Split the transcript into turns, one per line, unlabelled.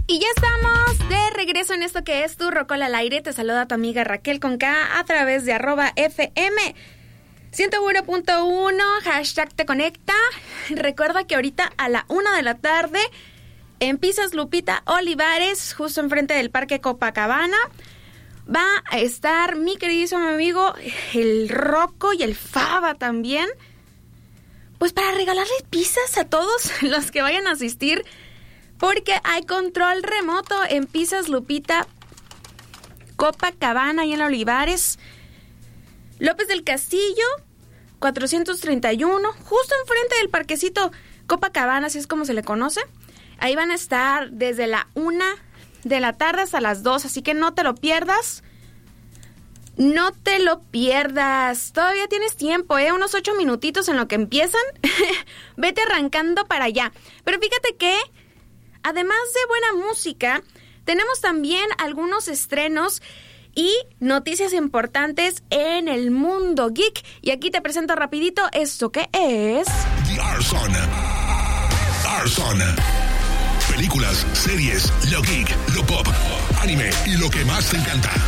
Y ya estamos de regreso en esto que es Tu Rocola al Aire. Te saluda tu amiga Raquel con K a través de @FM 101.1, hashtag te conecta. Recuerda que ahorita a la 1 de la tarde en Pizzas Lupita Olivares, justo enfrente del Parque Copacabana, va a estar mi queridísimo amigo el Rocco y el Faba también, pues para regalarles pizzas a todos los que vayan a asistir, porque hay control remoto en Pizzas Lupita Copacabana y en Olivares, López del Castillo 431, justo enfrente del parquecito Copacabana, así es como se le conoce. Ahí van a estar desde la 1 de la tarde hasta las 2, así que no te lo pierdas. No te lo pierdas. Todavía tienes tiempo, unos 8 minutitos en lo que empiezan. Vete arrancando para allá. Pero fíjate que, además de buena música, tenemos también algunos estrenos y noticias importantes en el mundo geek. Y aquí te presento rapidito esto que es...
The Arson. Películas, series, lo geek, lo pop, anime y lo que más te encanta.